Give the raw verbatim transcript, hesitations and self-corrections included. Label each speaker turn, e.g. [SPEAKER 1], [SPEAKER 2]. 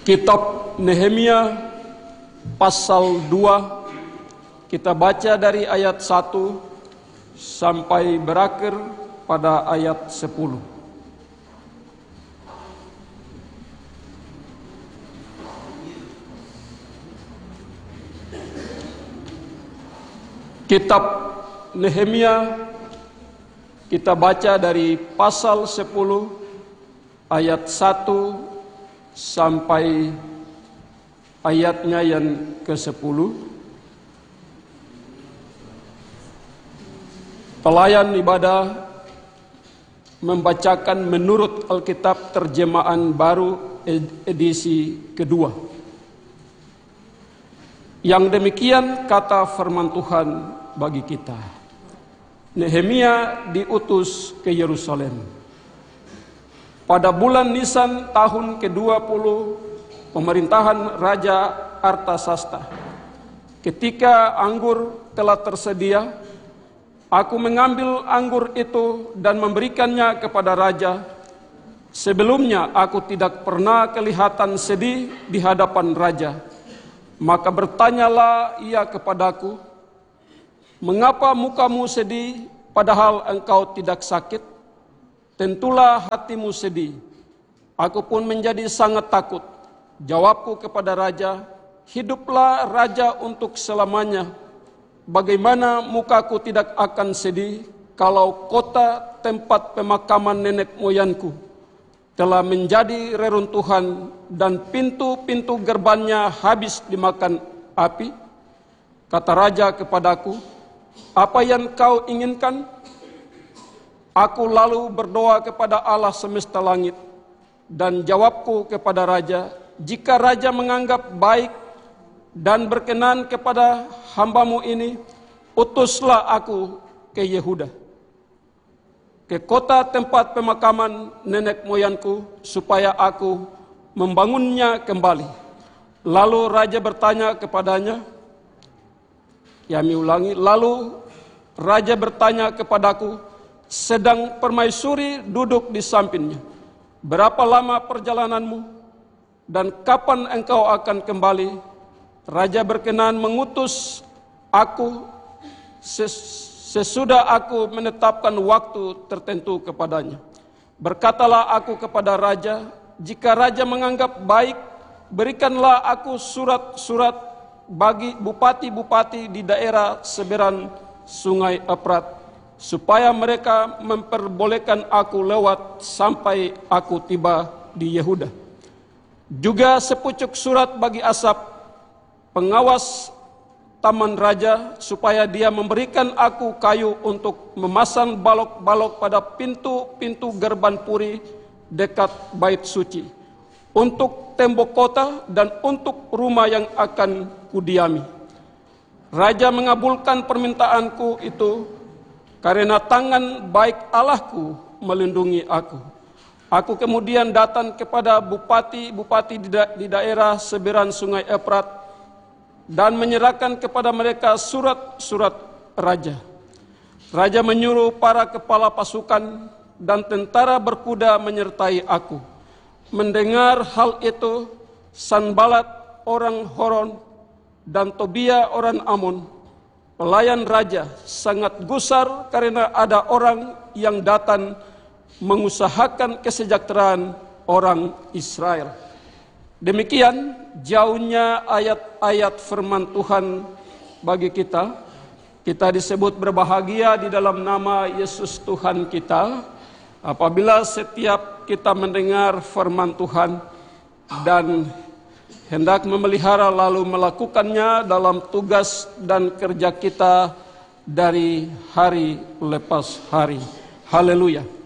[SPEAKER 1] Kitab Nehemia pasal dua, kita baca dari ayat satu sampai berakhir pada ayat sepuluh. Kitab Nehemia kita baca dari pasal sepuluh ayat satu sampai ayatnya yang kesepuluh. Pelayan ibadah membacakan menurut Alkitab terjemahan baru edisi kedua. Yang demikian kata firman Tuhan bagi kita. Nehemia diutus ke Yerusalem pada bulan Nisan tahun kedua puluh pemerintahan Raja Artasasta. Ketika anggur telah tersedia, aku mengambil anggur itu dan memberikannya kepada raja. Sebelumnya aku tidak pernah kelihatan sedih di hadapan raja. Maka bertanyalah ia kepadaku, "Mengapa mukamu sedih padahal engkau tidak sakit?" "Tentulah hatimu sedih." Aku pun menjadi sangat takut. Jawabku kepada raja, "Hiduplah raja untuk selamanya. Bagaimana mukaku tidak akan sedih kalau kota tempat pemakaman nenek moyangku telah menjadi reruntuhan dan pintu-pintu gerbangnya habis dimakan api?" Kata raja kepadaku, "Apa yang kau inginkan?" Aku lalu berdoa kepada Allah semesta langit, dan jawabku kepada raja, "Jika raja menganggap baik dan berkenan kepada hambamu ini, utuslah aku ke Yehuda, ke kota tempat pemakaman nenek moyangku, supaya aku membangunnya kembali." Lalu raja bertanya kepadanya, Kami ulangi, lalu raja bertanya kepadaku, sedang permaisuri duduk di sampingnya, "Berapa lama perjalananmu dan kapan engkau akan kembali?" Raja berkenan mengutus aku sesudah aku menetapkan waktu tertentu kepadanya. Berkatalah aku kepada raja, "Jika raja menganggap baik, berikanlah aku surat-surat bagi bupati-bupati di daerah seberang Sungai Efrat, supaya mereka memperbolehkan aku lewat sampai aku tiba di Yehuda. Juga sepucuk surat bagi Asap, pengawas taman raja, supaya dia memberikan aku kayu untuk memasang balok-balok pada pintu-pintu gerbang puri dekat bait suci, untuk tembok kota dan untuk rumah yang akan kudiami." Raja mengabulkan permintaanku itu, karena tangan baik Allahku melindungi aku. Aku kemudian datang kepada bupati-bupati di, da- di daerah seberang Sungai Efrat dan menyerahkan kepada mereka surat-surat raja. Raja menyuruh para kepala pasukan dan tentara berkuda menyertai aku. Mendengar hal itu, Sanbalat orang Horon dan Tobia orang Amon, pelayan raja, sangat gusar karena ada orang yang datang mengusahakan kesejahteraan orang Israel. Demikian jauhnya ayat-ayat firman Tuhan bagi kita. Kita disebut berbahagia di dalam nama Yesus Tuhan kita apabila setiap kita mendengar firman Tuhan dan hendak memelihara lalu melakukannya dalam tugas dan kerja kita dari hari lepas hari. Haleluya.